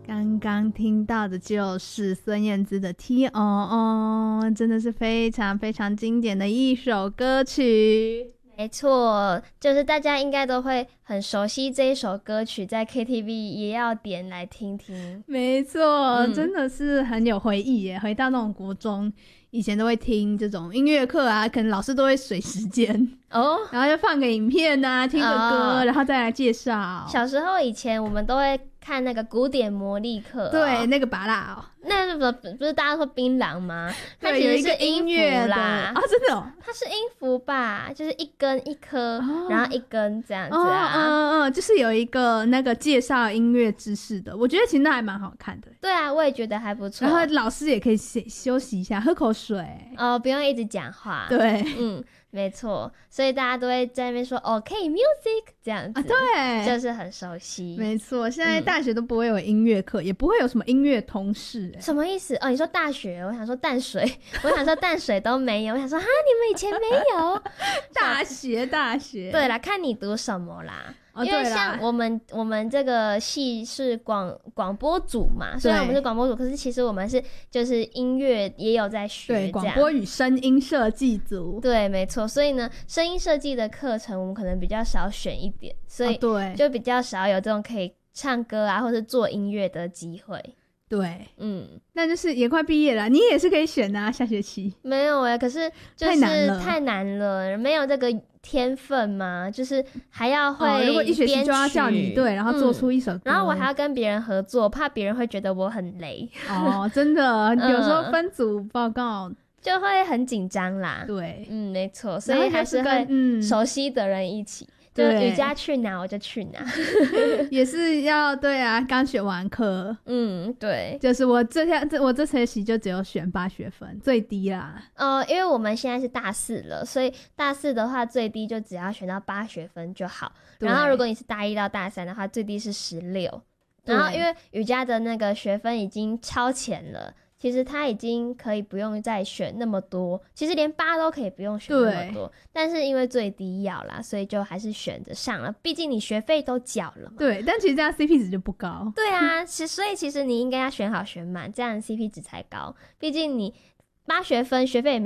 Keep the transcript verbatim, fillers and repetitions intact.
刚刚听到的就是孙燕姿的 T O O， 真的是非常非常经典的一首歌曲。 没错，就是大家应该都会很熟悉这一首歌曲，在 K T V 也要点来听听。 没错、嗯、真的是很有回忆耶，回到那种国中以前都会听这种音乐课啊，可能老师都会水时间哦，然后就放个影片啊，听个歌、哦、然后再来介绍。 小时候以前我们都会看那个古典魔力课、哦、 对，那个拔蜡哦， 那不不是大家说槟榔吗？它对， 其实是有一个音乐啦啊，真的哦， 它是音符吧，就是一根一颗、哦、然后一根这样子啊， 嗯嗯嗯，就是有一个那个介绍音乐知识的，我觉得其实那还蛮好看的。 对啊，我也觉得还不错。 然后老师也可以休息一下，喝口水哦，不用一直讲话。 对， 嗯，没错，所以大家都会在那边说哦，可以 music 这样子、啊、 对， 就是很熟悉。 没错，现在大学都不会有音乐课、嗯、也不会有什么音乐通识。 什么意思？哦，你说大学，我想说淡水我想说淡水都没有，我想说哈，你们以前没有大学大学对啦，看你读什么啦。因为像我们我们这个系是广广播组嘛，虽然我们是广播组，可是其实我们是就是音乐也有在学，对， 广播与声音设计组， 对，没错。所以呢，声音设计的课程我们可能比较少选一点，所以对，就比较少有这种可以唱歌啊或是做音乐的机会。 对，嗯，那就是也快毕业了，你也是可以选啊，下学期。 没有哎、欸，可是就是太难了，太难了，没有这个天分嘛，就是还要会、哦， 如果一学期就要叫你对，然后做出一首歌、 嗯，然后我还要跟别人合作，怕别人会觉得我很雷。 哦，真的，有时候分组报告、嗯、 就会很紧张啦。对，嗯，没错，所以还是会熟悉的人一起。就瑜伽去哪我就去哪也是要对啊，刚选完课， 嗯，对， 就是我这下这我这学期就只有选八学分，最低啦。 呃，因为我们现在是大四了，所以大四的话最低就只要选到八学分就好。然后如果你是大一到大三的话，最低是十六。然后因为瑜伽的那个学分已经超前了。其实他已经可以不用再选那么多，其实连八都可以不用选那么多，但是因为最低要啦，所以就还是选择上了，毕竟你学费都缴了嘛。 对，但其实这样 C P 值就不高。 对啊，其所以其实你应该要选好选满，这样 C P 值才高，毕竟你八学分学费也没